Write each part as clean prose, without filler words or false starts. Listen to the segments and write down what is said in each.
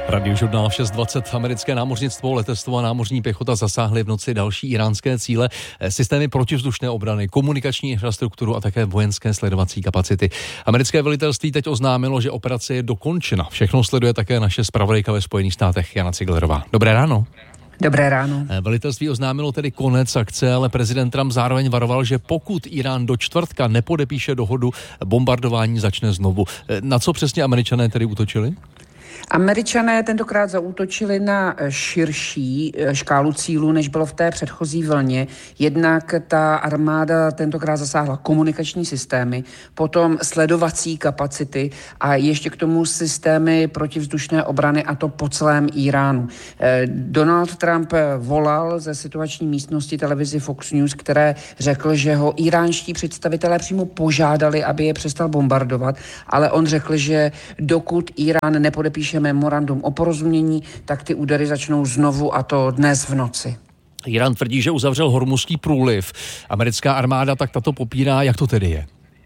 Radiožurnál 6:20. Americké námořnictvo, letectvo a námořní pěchota zasáhly v noci další iránské cíle, systémy protivzdušné obrany, komunikační infrastrukturu a také vojenské sledovací kapacity. Americké velitelství teď oznámilo, že operace je dokončena. Všechno sleduje také naše zpravodajka ve Spojených státech Jana Ciglerová. Dobré ráno. Dobré ráno. Velitelství oznámilo tedy konec akce, ale prezident Trump zároveň varoval, že pokud Irán do čtvrtka nepodepíše dohodu, bombardování začne znovu. Na co přesně Američané tedy útočili? Američané tentokrát zaútočili na širší škálu cílů, než bylo v té předchozí vlně. Jednak ta armáda tentokrát zasáhla komunikační systémy, potom sledovací kapacity a ještě k tomu systémy protivzdušné obrany, a to po celém Iránu. Donald Trump volal ze situační místnosti televizi Fox News, které řekl, že ho iránští představitelé přímo požádali, aby je přestal bombardovat, ale on řekl, že dokud Irán nepodepíše memorandum o porozumění, tak ty údery začnou znovu, a to dnes v noci. Irán tvrdí, že uzavřel Hormuzský průliv. Americká armáda tak tato popírá. Jak to tedy je?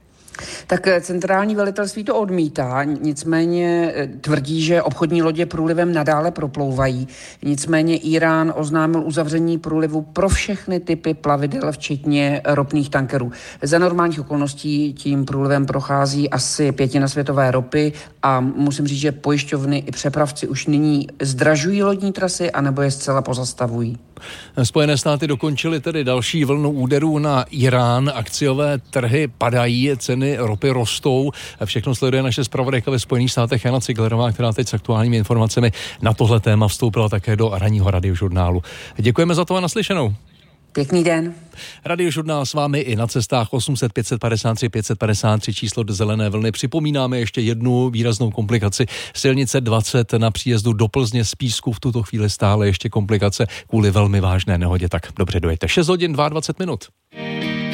Tak centrální velitelství to odmítá, nicméně tvrdí, že obchodní lodě průlivem nadále proplouvají. Nicméně Irán oznámil uzavření průlivu pro všechny typy plavidel, včetně ropných tankerů. Za normálních okolností tím průlivem prochází asi 1/5 světové ropy a musím říct, že pojišťovny i přepravci už nyní zdražují lodní trasy anebo je zcela pozastavují. Spojené státy dokončily tedy další vlnu úderů na Irán. Akciové trhy padají, ceny ropy rostou. Všechno sleduje naše zpravodajka ve Spojených státech Jana Ciglerová, která teď s aktuálními informacemi na tohle téma vstoupila také do ranního radiožurnálu. Děkujeme za to a naslyšenou. Pěkný den. Radiožurnál s vámi i na cestách 800 553 553 číslo do zelené vlny. Připomínáme ještě jednu výraznou komplikaci. Silnice 20 na příjezdu do Plzně z Písku v tuto chvíli stále ještě komplikace kvůli velmi vážné nehodě. Tak dobře, dojďte. 6 hodin 22 minut.